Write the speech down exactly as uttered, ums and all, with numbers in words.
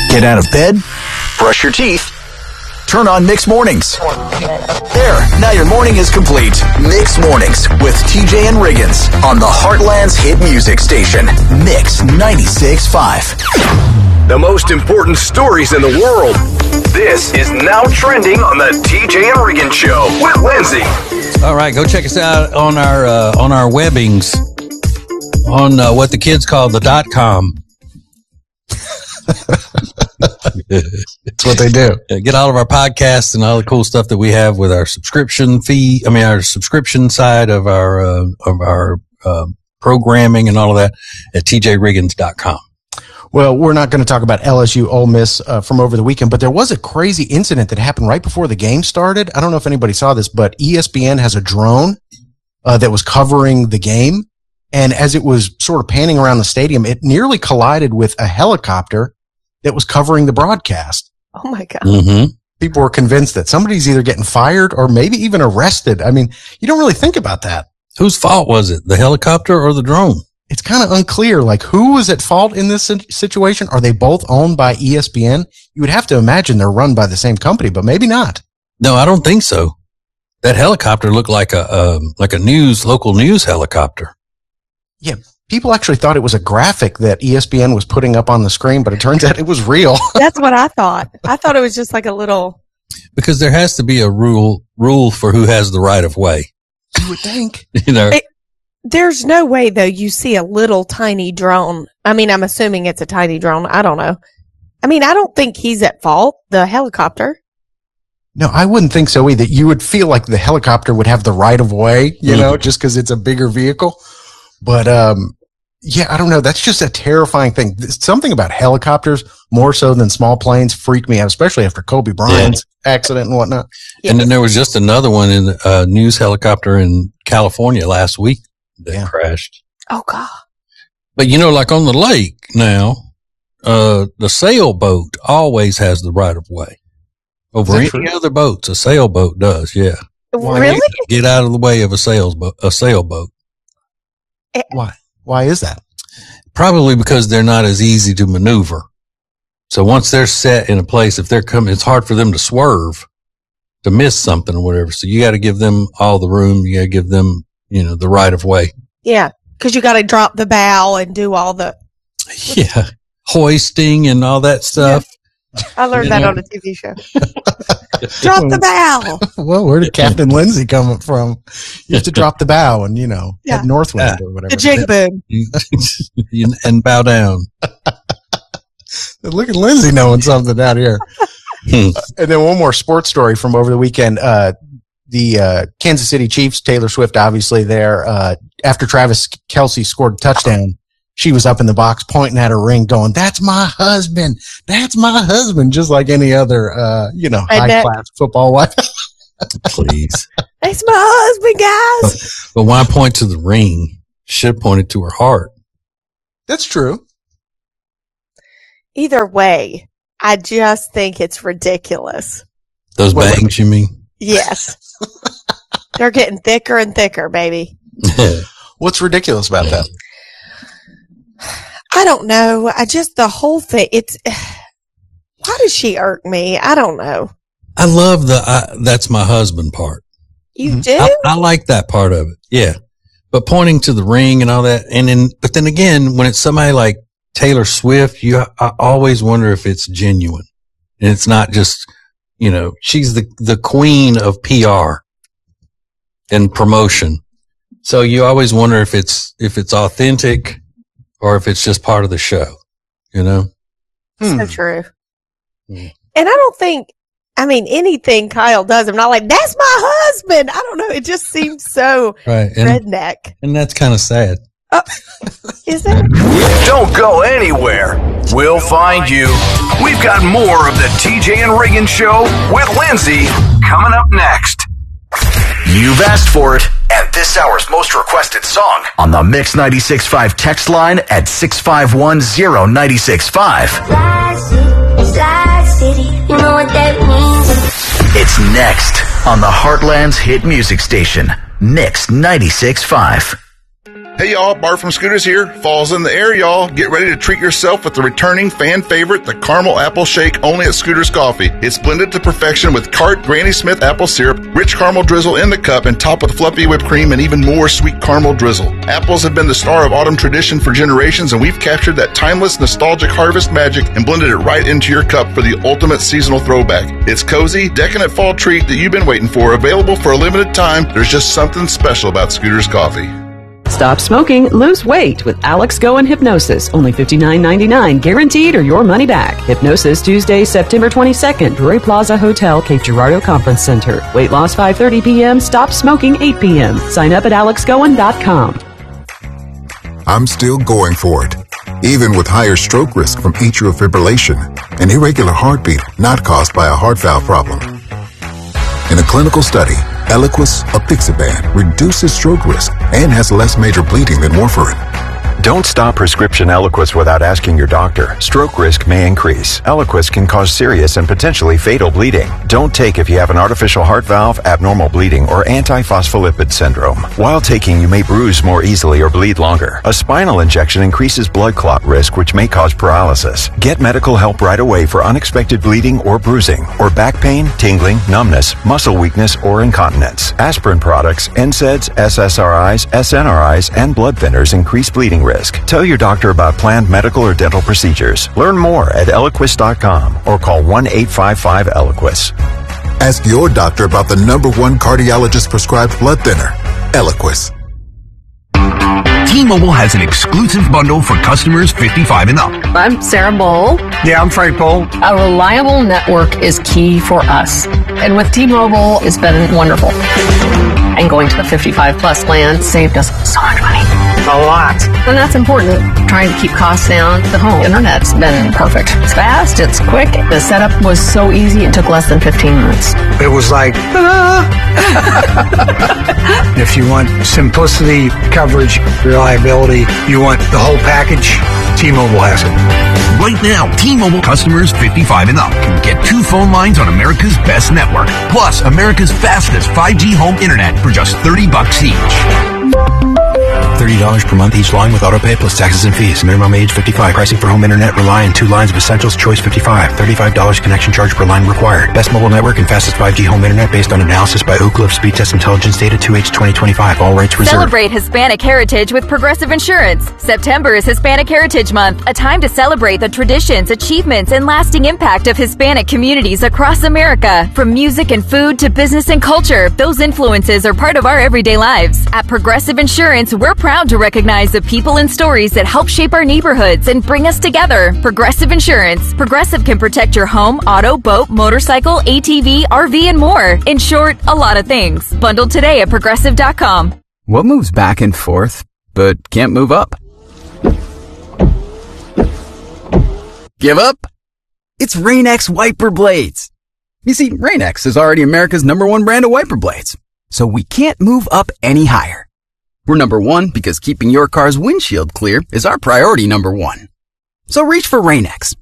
Get out of bed, brush your teeth, turn on Mix Mornings. There, now your morning is complete. Mix Mornings with T J and Riggins on the Heartland's hit music station, Mix ninety-six point five. The most important stories in the world. This is now trending on the T J and Riggins Show with Lindsay. All right, go check us out on our uh, on our webbings on uh, what the kids call the dot com. It's what they do. Get all of our podcasts and all the cool stuff that we have with our subscription fee. I mean, our subscription side of our uh, of our uh, programming and all of that at T J Riggins dot com. Well, we're not going to talk about L S U Ole Miss uh, from over the weekend, but there was a crazy incident that happened right before the game started. I don't know if anybody saw this, but E S P N has a drone uh, that was covering the game, and as it was sort of panning around the stadium, it nearly collided with a helicopter that was covering the broadcast. Oh my God. Mm-hmm. People were convinced that somebody's either getting fired or maybe even arrested. I mean, you don't really think about that. Whose fault was it? The helicopter or the drone? It's kind of unclear. Like, who was at fault in this situation? Are they both owned by E S P N? You would have to imagine they're run by the same company, but maybe not. No, I don't think so. That helicopter looked like a um, like a news local news helicopter. Yeah. People actually thought it was a graphic that E S P N was putting up on the screen, but it turns out it was real. That's what I thought. I thought it was just like a little. Because there has to be a rule rule for who has the right of way. You would think. You know, it, there's no way though you see a little tiny drone. I mean, I'm assuming it's a tiny drone. I don't know. I mean, I don't think he's at fault. The helicopter. No, I wouldn't think so either. You would feel like the helicopter would have the right of way, you Mm-hmm. know, just because it's a bigger vehicle. But um, yeah, I don't know. That's just a terrifying thing. Something about helicopters more so than small planes freak me out, especially after Kobe Bryant's yeah. accident and whatnot. Yeah. And then there was just another one in a uh, news helicopter in California last week that Yeah. crashed. Oh God. But you know, like on the lake now, uh, the sailboat always has the right of way over any true? other boats. A sailboat does, yeah. Why? Really? Get out of the way of a sailboat. A sailboat. Why? Why is that? Probably because they're not as easy to maneuver. So once they're set in a place, if they're coming, it's hard for them to swerve, to miss something or whatever. So you got to give them all the room. You got to give them, you know, the right of way. Yeah. Cause you got to drop the bow and do all the. Yeah. Hoisting and all that stuff. Yeah. I learned You that know? on a T V show. Drop the bow. Well, where did Captain Lindsay come from? You have to drop the bow and, you know, Yeah. head northwind Yeah. or whatever. The jig boom. You- and bow down. Look at Lindsay knowing something out here. Hmm. Uh, and then one more sports story from over the weekend. Uh, the uh, Kansas City Chiefs, Taylor Swift, obviously there. Uh, after Travis Kelce scored a touchdown, she was up in the box pointing at her ring going, "That's my husband. That's my husband," just like any other, uh, you know, high-class football wife. Please. That's my husband, guys. But why point to the ring? Should have pointed to her heart. That's true. Either way, I just think it's ridiculous. Those Well, bangs, you mean? Yes. They're getting thicker and thicker, baby. What's ridiculous about that? I don't know. I just, the whole thing, it's, why does she irk me? I don't know. I love the I, "that's my husband" part. You Mhm. do? I, I like that part of it. Yeah. But pointing to the ring and all that. And then, but then again, when it's somebody like Taylor Swift, you, I always wonder if it's genuine and it's not just, you know, she's the, the queen of P R and promotion. So you always wonder if it's, if it's authentic or if it's just part of the show, you know? So Hmm. true. Hmm. And I don't think, I mean, anything Kyle does, I'm not like, "That's my husband." I don't know. It just seems so Right. And, redneck. and that's kind of sad. Is it? Don't go anywhere. We'll find you. We've got more of the T J and Riggins Show with Lindsay coming up next. You've asked for it, and this hour's most requested song on the Mix ninety-six point five text line at six five one zero nine six five. Fly city, fly city, you know what that means. It's next on the Heartland's hit music station, Mix ninety-six point five. Hey y'all, Bart from Scooters here. Fall's in the air, y'all. Get ready to treat yourself with the returning fan favorite, the Caramel Apple Shake, only at Scooters Coffee. It's blended to perfection with Cart Granny Smith apple syrup, rich caramel drizzle in the cup, and topped with fluffy whipped cream and even more sweet caramel drizzle. Apples have been the star of autumn tradition for generations, and we've captured that timeless, nostalgic harvest magic and blended it right into your cup for the ultimate seasonal throwback. It's cozy, decadent fall treat that you've been waiting for, available for a limited time. There's just something special about Scooters Coffee. Stop smoking, lose weight with Alex Go and Hypnosis. Only fifty-nine ninety-nine, guaranteed or your money back. Hypnosis Tuesday, September twenty-second, Drury Plaza Hotel, Cape Girardeau Conference Center. Weight loss five thirty p.m., stop smoking eight p.m. Sign up at alex goen dot com. I'm still going for it, even with higher stroke risk from atrial fibrillation, an irregular heartbeat not caused by a heart valve problem. In a clinical study, Eliquis apixaban reduces stroke risk and has less major bleeding than warfarin. Don't stop prescription Eliquis without asking your doctor. Stroke risk may increase. Eliquis can cause serious and potentially fatal bleeding. Don't take if you have an artificial heart valve, abnormal bleeding, or antiphospholipid syndrome. While taking, you may bruise more easily or bleed longer. A spinal injection increases blood clot risk, which may cause paralysis. Get medical help right away for unexpected bleeding or bruising, or back pain, tingling, numbness, muscle weakness, or incontinence. Aspirin products, N SAIDs, S S R Is, S N R Is, and blood thinners increase bleeding risk. Tell your doctor about planned medical or dental procedures. Learn more at eliquis dot com or call one eight five five Eliquis. Ask your doctor about the number one cardiologist prescribed blood thinner, Eliquis. T-Mobile has an exclusive bundle for customers fifty-five and up. I'm Sarah Bowl. Yeah, I'm Frank Bowl. A reliable network is key for us. And with T-Mobile, it's been wonderful. And going to the fifty-five plus plan saved us so much money. A lot. And that's important. Trying to keep costs down. The home internet's been perfect. It's fast, it's quick. The setup was so easy, it took less than fifteen minutes. It was like, ta-da! If you want simplicity, coverage, reliability, you want the whole package, T-Mobile has it. Right now, T-Mobile customers fifty-five and up can get two phone lines on America's best network, plus America's fastest five G home internet for just thirty bucks each. thirty dollars per month each line with autopay plus taxes and fees. Minimum age fifty-five. Pricing for home internet rely on two lines of Essentials. Choice fifty-five. thirty-five dollars connection charge per line required. Best mobile network and fastest five G home internet based on analysis by Oak Cliff Speed Test Intelligence Data two H twenty twenty-five. All rates reserved. Celebrate Hispanic heritage with Progressive Insurance. September is Hispanic Heritage Month, a time to celebrate the traditions, achievements, and lasting impact of Hispanic communities across America. From music and food to business and culture, those influences are part of our everyday lives. At Progressive Insurance, we're proud to recognize the people and stories that help shape our neighborhoods and bring us together. Progressive Insurance. Progressive can protect your home, auto, boat, motorcycle, A T V, R V, and more. In short, a lot of things. Bundled today at progressive dot com. What moves back and forth, but can't move up? Give up? It's Rain-X wiper blades. You see, Rain-X is already America's number one brand of wiper blades, so we can't move up any higher. We're number one because keeping your car's windshield clear is our priority number one. So reach for Rain-X